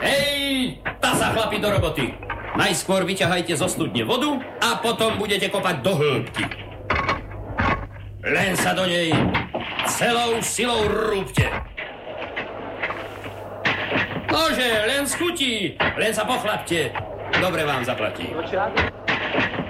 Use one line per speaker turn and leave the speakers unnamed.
Hej, tá sa chlapi do roboty. Najskôr vyťahajte zo studne vodu a potom budete kopať do hĺbky. Len sa do nej celou silou rúbte. Nože, len z chutí, len sa pochlapte. Dobre vám zaplatí.